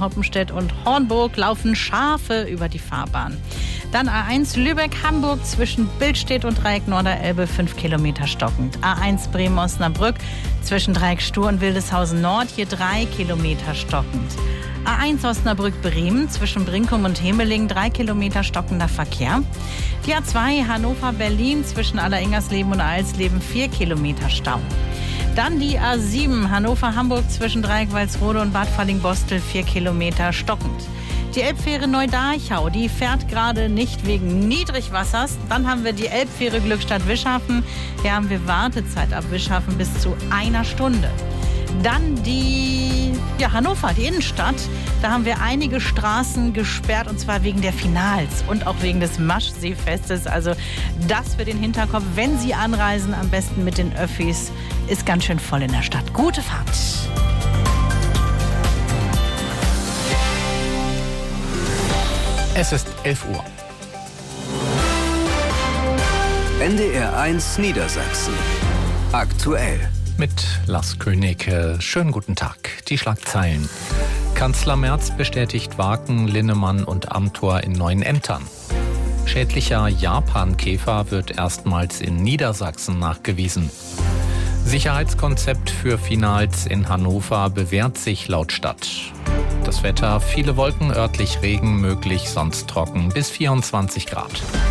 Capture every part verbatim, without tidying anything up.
Hoppenstedt und Hornburg laufen Schafe über die Fahrbahn. Dann A eins Lübeck-Hamburg zwischen Billstedt und Dreieck Norderelbe fünf Kilometer stockend. A eins Bremen-Osnabrück zwischen Dreieck Stur und Wildeshausen Nord hier drei Kilometer stockend. A eins Osnabrück-Bremen zwischen Brinkum und Hemeling drei Kilometer stockender Verkehr. Die A zwei Hannover-Berlin zwischen Alleringers-Leben und Alsleben vier Kilometer Stau. Dann die A sieben Hannover-Hamburg zwischen Dreieck Walsrode und Bad Falling-Bostel vier Kilometer stockend. Die Elbfähre Neu-Darchau, die fährt gerade nicht wegen Niedrigwassers. Dann haben wir die Elbfähre Glückstadt-Wischhafen. Hier haben wir Wartezeit ab Wischhafen bis zu einer Stunde. Dann die ja, Hannover, die Innenstadt. Da haben wir einige Straßen gesperrt und zwar wegen der Finals und auch wegen des Maschseefestes. Also das für den Hinterkopf, wenn Sie anreisen, am besten mit den Öffis. Ist ganz schön voll in der Stadt. Gute Fahrt. Es ist elf Uhr. N D R eins Niedersachsen. Aktuell. Mit Lars König. Schönen guten Tag. Die Schlagzeilen. Kanzler Merz bestätigt Waken, Linnemann und Amthor in neuen Ämtern. Schädlicher Japankäfer wird erstmals in Niedersachsen nachgewiesen. Sicherheitskonzept für Finals in Hannover bewährt sich laut Stadt. Das Wetter, viele Wolken, örtlich Regen, möglich, sonst trocken, bis vierundzwanzig Grad.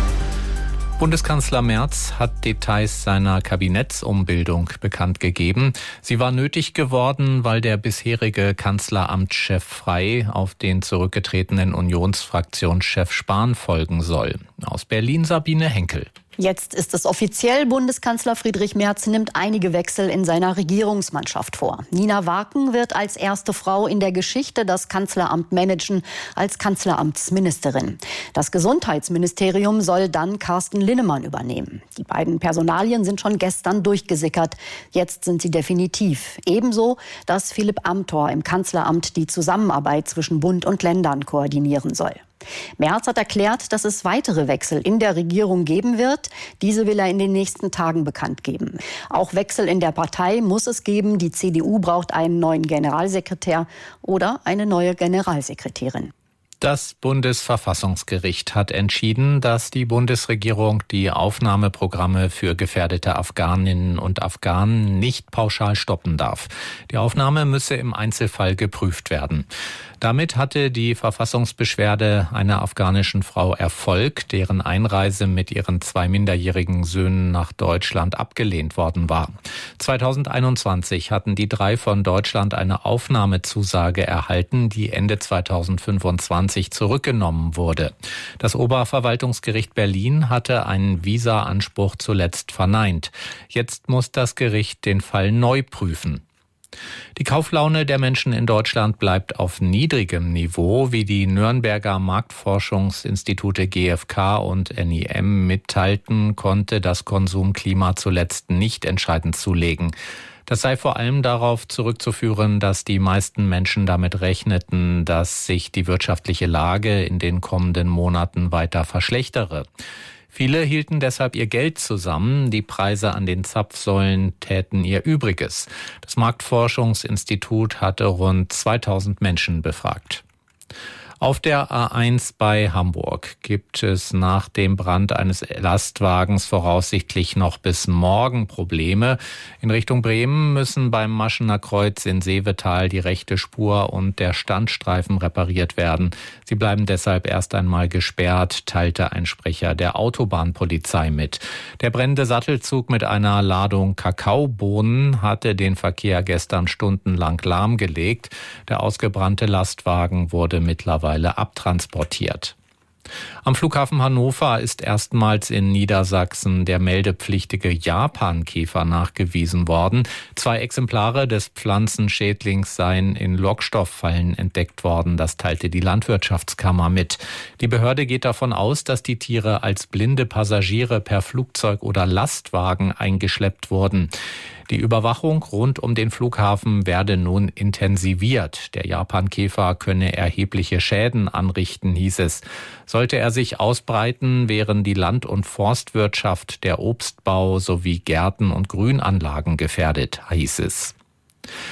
Bundeskanzler Merz hat Details seiner Kabinettsumbildung bekannt gegeben. Sie war nötig geworden, weil der bisherige Kanzleramtschef Frey auf den zurückgetretenen Unionsfraktionschef Spahn folgen soll. Aus Berlin Sabine Henkel. Jetzt ist es offiziell. Bundeskanzler Friedrich Merz nimmt einige Wechsel in seiner Regierungsmannschaft vor. Nina Waken wird als erste Frau in der Geschichte das Kanzleramt managen, als Kanzleramtsministerin. Das Gesundheitsministerium soll dann Carsten Linnemann übernehmen. Die beiden Personalien sind schon gestern durchgesickert. Jetzt sind sie definitiv. Ebenso, dass Philipp Amthor im Kanzleramt die Zusammenarbeit zwischen Bund und Ländern koordinieren soll. Merz hat erklärt, dass es weitere Wechsel in der Regierung geben wird. Diese will er in den nächsten Tagen bekannt geben. Auch Wechsel in der Partei muss es geben. Die C D U braucht einen neuen Generalsekretär oder eine neue Generalsekretärin. Das Bundesverfassungsgericht hat entschieden, dass die Bundesregierung die Aufnahmeprogramme für gefährdete Afghaninnen und Afghanen nicht pauschal stoppen darf. Die Aufnahme müsse im Einzelfall geprüft werden. Damit hatte die Verfassungsbeschwerde einer afghanischen Frau Erfolg, deren Einreise mit ihren zwei minderjährigen Söhnen nach Deutschland abgelehnt worden war. zweitausendeinundzwanzig hatten die drei von Deutschland eine Aufnahmezusage erhalten, die Ende zweitausendfünfundzwanzig zurückgenommen wurde. Das Oberverwaltungsgericht Berlin hatte einen Visa-Anspruch zuletzt verneint. Jetzt muss das Gericht den Fall neu prüfen. Die Kauflaune der Menschen in Deutschland bleibt auf niedrigem Niveau, wie die Nürnberger Marktforschungsinstitute G f K und N I M mitteilten, konnte das Konsumklima zuletzt nicht entscheidend zulegen. Das sei vor allem darauf zurückzuführen, dass die meisten Menschen damit rechneten, dass sich die wirtschaftliche Lage in den kommenden Monaten weiter verschlechtere. Viele hielten deshalb ihr Geld zusammen, die Preise an den Zapfsäulen täten ihr Übriges. Das Marktforschungsinstitut hatte rund zweitausend Menschen befragt. Auf der A eins bei Hamburg gibt es nach dem Brand eines Lastwagens voraussichtlich noch bis morgen Probleme. In Richtung Bremen müssen beim Maschener Kreuz in Seevetal die rechte Spur und der Standstreifen repariert werden. Sie bleiben deshalb erst einmal gesperrt, teilte ein Sprecher der Autobahnpolizei mit. Der brennende Sattelzug mit einer Ladung Kakaobohnen hatte den Verkehr gestern stundenlang lahmgelegt. Der ausgebrannte Lastwagen wurde mittlerweile abtransportiert. Am Flughafen Hannover ist erstmals in Niedersachsen der meldepflichtige Japankäfer nachgewiesen worden. Zwei Exemplare des Pflanzenschädlings seien in Lockstofffallen entdeckt worden. Das teilte die Landwirtschaftskammer mit. Die Behörde geht davon aus, dass die Tiere als blinde Passagiere per Flugzeug oder Lastwagen eingeschleppt wurden. Die Überwachung rund um den Flughafen werde nun intensiviert. Der Japankäfer könne erhebliche Schäden anrichten, hieß es. Sollte er sich ausbreiten, wären die Land- und Forstwirtschaft, der Obstbau sowie Gärten und Grünanlagen gefährdet, hieß es.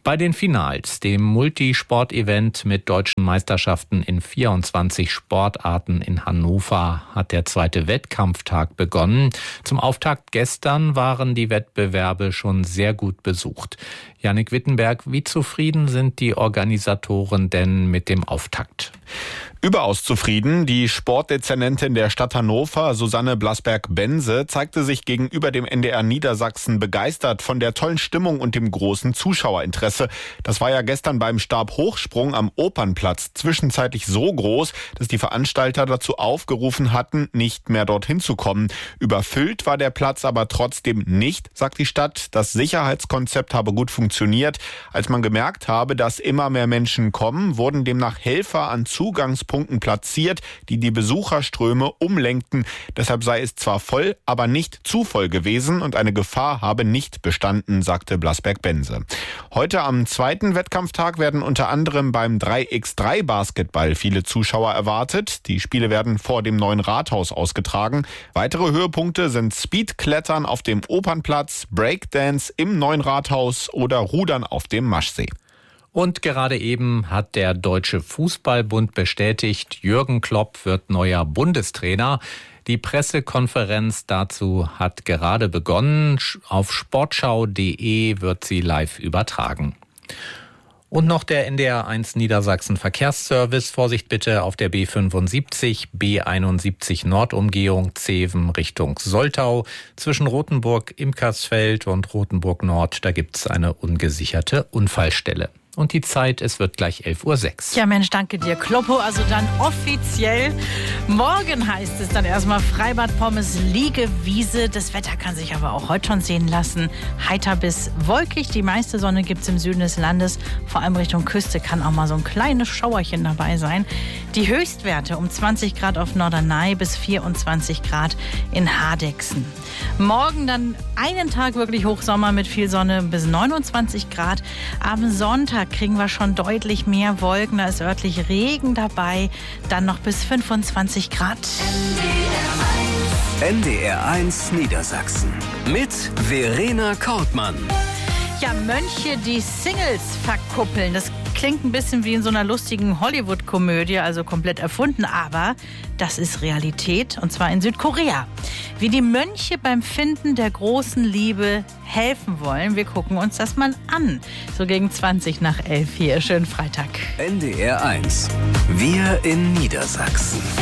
Bei den Finals, dem Multisport-Event mit deutschen Meisterschaften in vierundzwanzig Sportarten in Hannover, hat der zweite Wettkampftag begonnen. Zum Auftakt gestern waren die Wettbewerbe schon sehr gut besucht. Jannik Wittenberg, wie zufrieden sind die Organisatoren denn mit dem Auftakt? Überaus zufrieden. Die Sportdezernentin der Stadt Hannover, Susanne Blasberg-Bense, zeigte sich gegenüber dem N D R Niedersachsen begeistert von der tollen Stimmung und dem großen Zuschauerinteresse. Das war ja gestern beim Stabhochsprung am Opernplatz zwischenzeitlich so groß, dass die Veranstalter dazu aufgerufen hatten, nicht mehr dorthin zu kommen. Überfüllt war der Platz aber trotzdem nicht, sagt die Stadt. Das Sicherheitskonzept habe gut funktioniert. Als man gemerkt habe, dass immer mehr Menschen kommen, wurden demnach Helfer an Zugangspunkten platziert, die die Besucherströme umlenkten. Deshalb sei es zwar voll, aber nicht zu voll gewesen und eine Gefahr habe nicht bestanden, sagte Blasberg-Bense. Heute am zweiten Wettkampftag werden unter anderem beim drei gegen drei Basketball viele Zuschauer erwartet. Die Spiele werden vor dem neuen Rathaus ausgetragen. Weitere Höhepunkte sind Speedklettern auf dem Opernplatz, Breakdance im neuen Rathaus oder Rudern auf dem Maschsee. Und gerade eben hat der Deutsche Fußballbund bestätigt, Jürgen Klopp wird neuer Bundestrainer. Die Pressekonferenz dazu hat gerade begonnen. Auf sportschau punkt de wird sie live übertragen. Und noch der N D R eins Niedersachsen Verkehrsservice. Vorsicht bitte auf der B fünfundsiebzig, B einundsiebzig Nordumgehung Zeven Richtung Soltau. Zwischen Rothenburg, Imkersfeld und Rothenburg Nord, da gibt's eine ungesicherte Unfallstelle. Und die Zeit, es wird gleich elf Uhr sechs. Ja Mensch, danke dir, Kloppo. Also dann offiziell. Morgen heißt es dann erstmal Freibad, Pommes, Liegewiese. Das Wetter kann sich aber auch heute schon sehen lassen. Heiter bis wolkig. Die meiste Sonne gibt es im Süden des Landes. Vor allem Richtung Küste kann auch mal so ein kleines Schauerchen dabei sein. Die Höchstwerte um zwanzig Grad auf Norderney bis vierundzwanzig Grad in Hardegsen. Morgen dann einen Tag wirklich Hochsommer mit viel Sonne bis neunundzwanzig Grad. Am Sonntag kriegen wir schon deutlich mehr Wolken. Da ist örtlich Regen dabei. Dann noch bis fünfundzwanzig Grad. N D R eins Niedersachsen mit Verena Kortmann. Ja, Mönche, die Singles verkuppeln. Das klingt ein bisschen wie in so einer lustigen Hollywood-Komödie, also komplett erfunden, aber das ist Realität, und zwar in Südkorea. Wie die Mönche beim Finden der großen Liebe helfen wollen, wir gucken uns das mal an. So gegen zwanzig nach elf hier. Schönen Freitag. N D R eins. Wir in Niedersachsen.